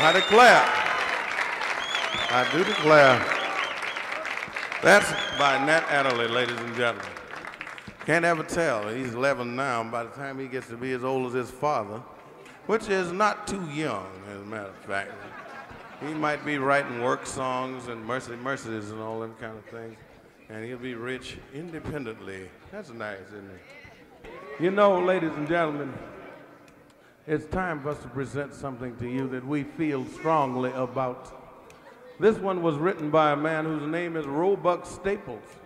I declare, I do declare, that's by Nat Adderley, ladies and gentlemen. Can't ever tell. He's 11 now. By the time he gets to be as old as his father, which is not too young, as a matter of fact, he might be writing work songs and Mercedes and all them kind of things, and he'll be rich independently. That's nice, isn't it? You know, ladies and gentlemen, it's time for us to present something to you that we feel strongly about. This one was written by a man whose name is Roebuck Staples.